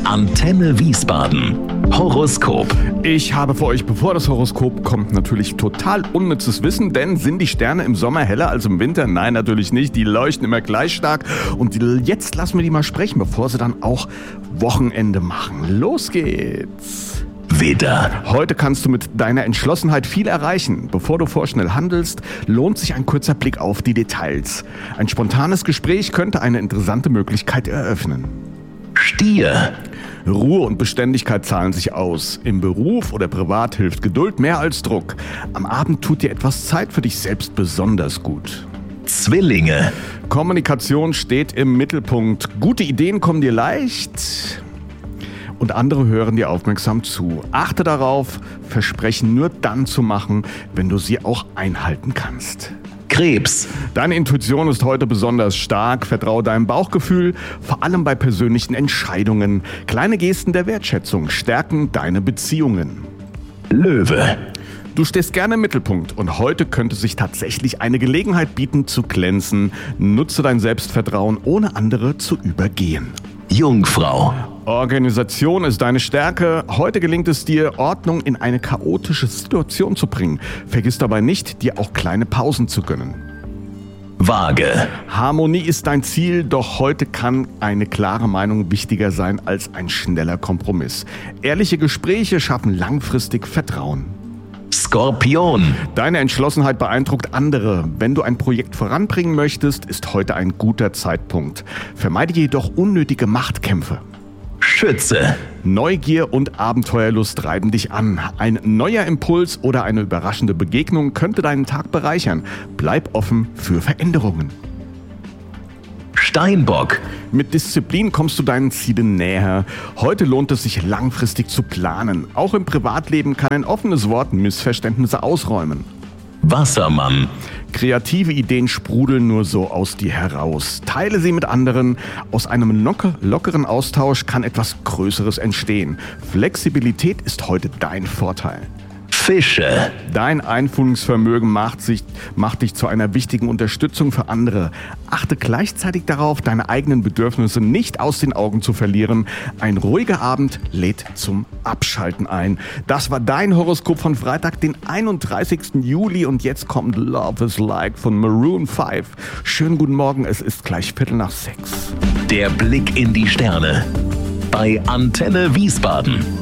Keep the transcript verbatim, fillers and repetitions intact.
Antenne Wiesbaden. Horoskop. Ich habe für euch, bevor das Horoskop kommt, natürlich total unnützes Wissen, denn sind die Sterne im Sommer heller als im Winter? Nein, natürlich nicht. Die leuchten immer gleich stark. Und jetzt lassen wir die mal sprechen, bevor sie dann auch Wochenende machen. Los geht's. Widder. Heute kannst du mit deiner Entschlossenheit viel erreichen. Bevor du vorschnell handelst, lohnt sich ein kurzer Blick auf die Details. Ein spontanes Gespräch könnte eine interessante Möglichkeit eröffnen. Stier. Ruhe und Beständigkeit zahlen sich aus. Im Beruf oder privat hilft Geduld mehr als Druck. Am Abend tut dir etwas Zeit für dich selbst besonders gut. Zwillinge. Kommunikation steht im Mittelpunkt. Gute Ideen kommen dir leicht und andere hören dir aufmerksam zu. Achte darauf, Versprechen nur dann zu machen, wenn du sie auch einhalten kannst. Krebs. Deine Intuition ist heute besonders stark. Vertraue deinem Bauchgefühl, vor allem bei persönlichen Entscheidungen. Kleine Gesten der Wertschätzung stärken deine Beziehungen. Löwe. Du stehst gerne im Mittelpunkt und heute könnte sich tatsächlich eine Gelegenheit bieten zu glänzen. Nutze dein Selbstvertrauen, ohne andere zu übergehen. Jungfrau. Organisation ist deine Stärke. Heute gelingt es dir, Ordnung in eine chaotische Situation zu bringen. Vergiss dabei nicht, dir auch kleine Pausen zu gönnen. Waage. Harmonie ist dein Ziel, doch heute kann eine klare Meinung wichtiger sein als ein schneller Kompromiss. Ehrliche Gespräche schaffen langfristig Vertrauen. Skorpion. Deine Entschlossenheit beeindruckt andere. Wenn du ein Projekt voranbringen möchtest, ist heute ein guter Zeitpunkt. Vermeide jedoch unnötige Machtkämpfe. Schütze. Neugier und Abenteuerlust treiben dich an. Ein neuer Impuls oder eine überraschende Begegnung könnte deinen Tag bereichern. Bleib offen für Veränderungen. Steinbock. Mit Disziplin kommst du deinen Zielen näher. Heute lohnt es sich langfristig zu planen. Auch im Privatleben kann ein offenes Wort Missverständnisse ausräumen. Wassermann. Kreative Ideen sprudeln nur so aus dir heraus. Teile sie mit anderen. Aus einem locker, lockeren Austausch kann etwas Größeres entstehen. Flexibilität ist heute dein Vorteil. Fische. Dein Einfühlungsvermögen macht, sich, macht dich zu einer wichtigen Unterstützung für andere. Achte gleichzeitig darauf, deine eigenen Bedürfnisse nicht aus den Augen zu verlieren. Ein ruhiger Abend lädt zum Abschalten ein. Das war dein Horoskop von Freitag, den einunddreißigsten Juli. Und jetzt kommt Love is Like von Maroon fünf. Schönen guten Morgen, es ist gleich Viertel nach sechs. Der Blick in die Sterne. Bei Antenne Wiesbaden.